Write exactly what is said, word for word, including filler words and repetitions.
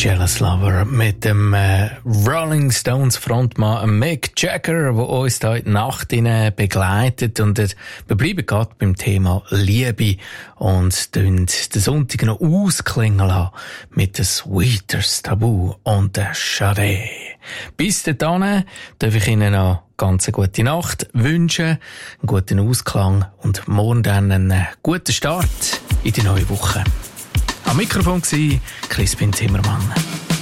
Jealous Lover mit dem äh, Rolling Stones Frontmann Mick Jagger, der uns hier in die Nacht begleitet. Und äh, wir bleiben gerade beim Thema Liebe und den Sonntag noch ausklingen lassen mit dem Sweeters Tabu und der Sade. Bis dahin darf ich Ihnen noch ganz eine gute Nacht wünschen, einen guten Ausklang und morgen dann einen guten Start in die neue Woche. Am Mikrofon war Crispin Zimmermann.